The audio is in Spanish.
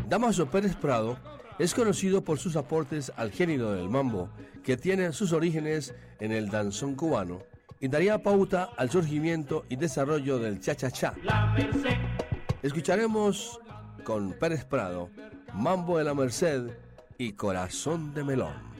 Dámaso Pérez Prado es conocido por sus aportes al género del mambo, que tiene sus orígenes en el danzón cubano, y daría pauta al surgimiento y desarrollo del cha-cha-cha. Escucharemos con Pérez Prado, Mambo de la Merced y Corazón de Melón.